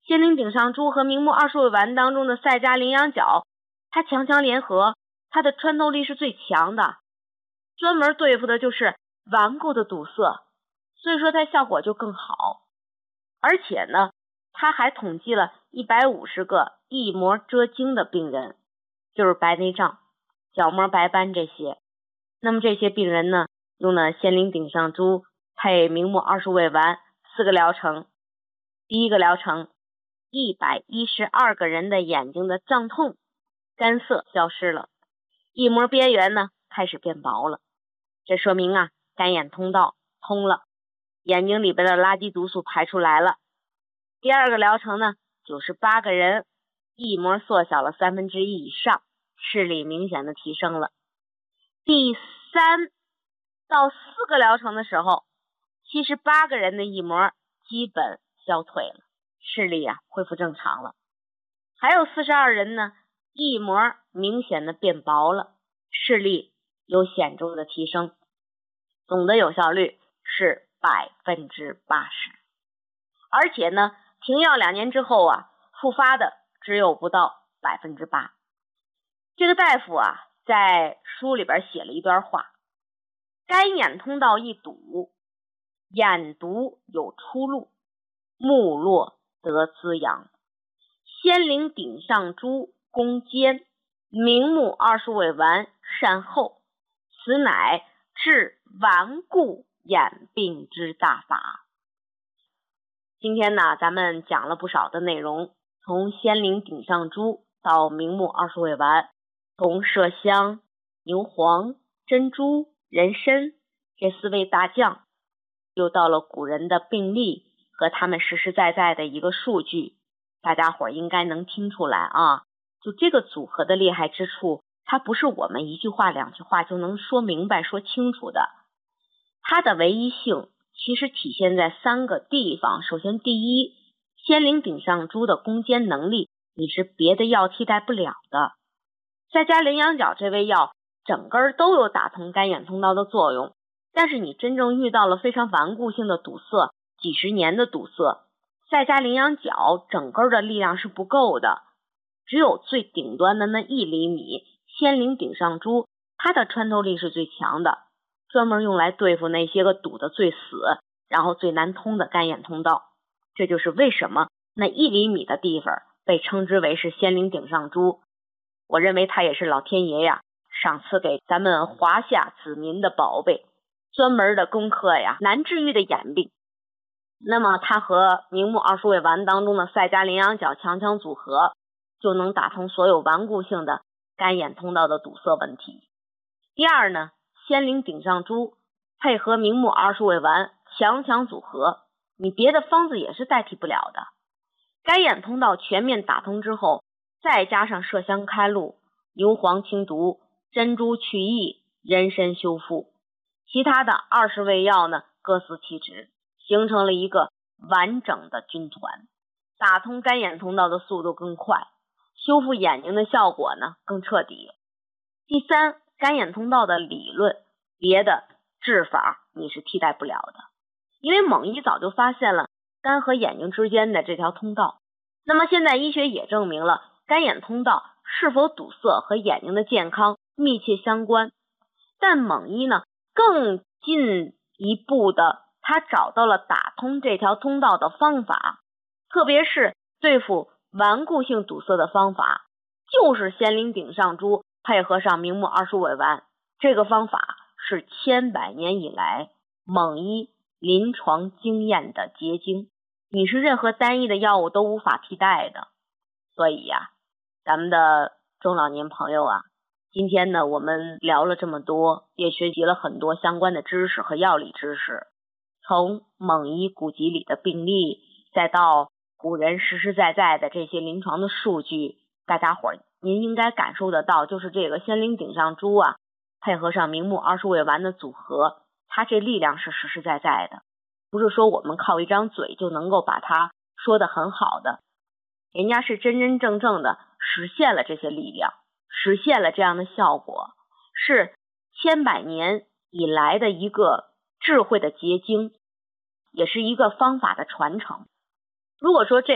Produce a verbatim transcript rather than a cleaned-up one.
仙灵顶上珠和明目二十味丸当中的赛迦羚羊角，它强强联合，它的穿透力是最强的，专门对付的就是顽固的堵塞，所以说它效果就更好。而且呢，它还统计了一百五十个异膜遮经的病人，就是白内障、角膜白斑这些。那么这些病人呢，用了仙灵顶上珠配明目二十味丸四个疗程。第一个疗程，一百一十二个人的眼睛的胀痛、干涩消失了，异膜边缘呢开始变薄了，这说明啊，干眼通道通了，眼睛里边的垃圾毒素排出来了。第二个疗程呢，九十八个人，异膜缩小了三分之一以上，视力明显的提升了。第三到四个疗程的时候，七十八个人的异膜基本消退了，视力啊恢复正常了。还有四十二人呢，异膜明显的变薄了，视力有显著的提升，总的有效率是百分之八十。而且呢，停药两年之后啊，复发的只有不到百分之八。这个大夫啊，在书里边写了一段话：干眼通道一堵，眼毒有出路，目络得滋养。仙灵顶上珠攻坚，明目二十味丸善后，此乃治顽固眼病之大法。今天呢，咱们讲了不少的内容，从仙灵顶上珠到明目二十味丸，从麝香、牛黄、珍珠、人参这四味大酱，又到了古人的病例和他们实实在在的一个数据，大家伙应该能听出来啊，就这个组合的厉害之处，它不是我们一句话两句话就能说明白说清楚的，它的唯一性其实体现在三个地方。首先，第一，仙灵顶上珠的攻坚能力你是别的药替代不了的。赛迦羚羊角这味药整根都有打通干眼通道的作用，但是你真正遇到了非常顽固性的堵塞，几十年的堵塞，赛迦羚羊角整根的力量是不够的，只有最顶端的那一厘米，仙灵顶上珠它的穿透力是最强的，专门用来对付那些个堵得最死然后最难通的干眼通道。这就是为什么那一厘米的地方被称之为是仙灵顶上珠。我认为它也是老天爷呀赏赐给咱们华夏子民的宝贝，专门的攻克呀难治愈的眼病。那么它和明目二十味丸当中的赛迦羚羊角强强组合，就能打通所有顽固性的干眼通道的堵塞问题。第二呢，仙灵顶上珠配合明目二十味丸强强组合，你别的方子也是代替不了的。干眼通道全面打通之后，再加上麝香开路、牛黄清毒、珍珠去疫、人参修复，其他的二十味药呢各司其职，形成了一个完整的军团，打通干眼通道的速度更快，修复眼睛的效果呢更彻底。第三，干眼通道的理论，别的治法你是替代不了的，因为蒙医早就发现了肝和眼睛之间的这条通道。那么现在医学也证明了干眼通道是否堵塞和眼睛的健康密切相关。但蒙医呢更进一步的，他找到了打通这条通道的方法，特别是对付顽固性堵塞的方法，就是仙灵顶上珠配合上明目二十味丸。这个方法是千百年以来蒙医临床经验的结晶，你是任何单一的药物都无法替代的。所以呀，咱们的中老年朋友啊，今天呢我们聊了这么多，也学习了很多相关的知识和药理知识，从蒙医古籍里的病例，再到古人实实在在的这些临床的数据，大家伙儿您应该感受得到，就是这个仙灵顶上珠啊，配合上明目二十味丸的组合，它这力量是实实在在的，不是说我们靠一张嘴就能够把它说得很好的，人家是真真正正的实现了这些力量，实现了这样的效果，是千百年以来的一个智慧的结晶，也是一个方法的传承。如果说这